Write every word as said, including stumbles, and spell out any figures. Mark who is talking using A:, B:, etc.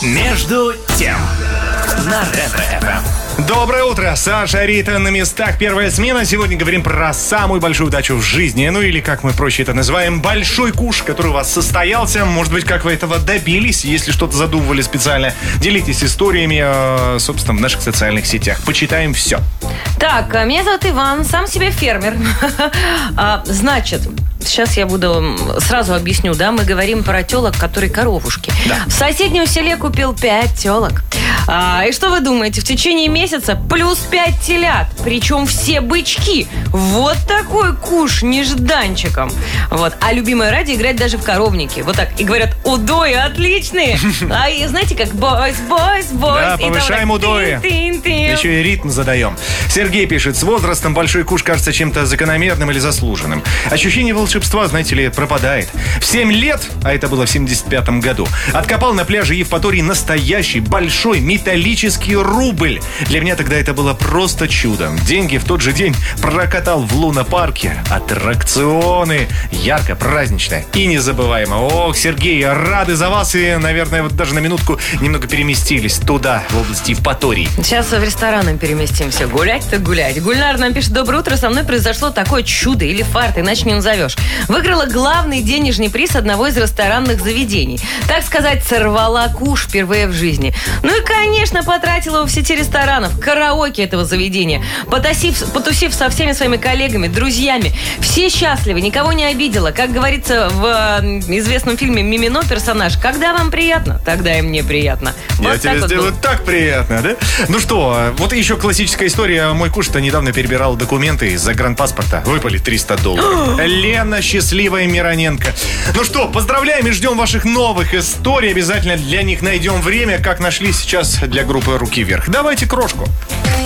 A: Между тем на Ретро-эф эм.
B: Доброе утро, Саша, Рита на местах. Первая смена. Сегодня говорим про самую большую удачу в жизни. Ну или, как мы проще это называем, большой куш, который у вас состоялся. Может быть, как вы этого добились. Если что-то задумывали специально, делитесь историями, собственно, в наших социальных сетях. Почитаем все.
C: Так, меня зовут Иван, сам себе фермер. Значит, сейчас я буду сразу объясню, да, мы говорим про телок, которые коровушки.
B: Да.
C: В соседнем селе купил пять телок. А, и что вы думаете, в течение месяца плюс пять телят, причем все бычки. Вот такой куш нежданчиком. Вот. А любимое радио играть даже в коровнике. Вот так. И говорят, удои отличные. А и знаете, как бойс, бойс, бойс.
B: Да, повышаем удои. Еще и ритм задаем. Сергей пишет, с возрастом большой куш кажется чем-то закономерным или заслуженным. Ощущение волшебства, знаете ли, пропадает. В семь лет, а это было в семьдесят пятом году, откопал на пляже Евпатории настоящий большой металлический рубль. Для меня тогда это было просто чудом. Деньги в тот же день прокатал в лунопарке. Аттракционы. Ярко, празднично и незабываемо. Ох, Сергей, рады за вас. И, наверное, вот даже на минутку немного переместились туда, в область Евпатории.
C: Сейчас в рестораны переместимся. Гулять-то гулять. Гульнар нам пишет, доброе утро, со мной произошло такое чудо или фарт, иначе не назовешь. Выиграла главный денежный приз одного из ресторанных заведений. Так сказать, сорвала куш впервые в жизни. Ну и, конечно, потратила его в сети ресторанов, караоке этого заведения. Потусив, потусив со всеми своими коллегами, друзьями. Все счастливы, никого не обидела. Как говорится в известном фильме «Мимино» персонаж, когда вам приятно, тогда и мне приятно.
B: Я
C: Вот
B: тебе
C: вот
B: сделаю
C: было.
B: так приятно, да? Ну что, вот еще классическая история. Мой куш-то недавно перебирал документы из загранпаспорта. Выпали триста долларов. Лена, счастливая Мироненко. Ну что, поздравляем и ждем ваших новых историй. Обязательно для них найдем время, как нашли сейчас для группы «Руки вверх». Давайте крошку.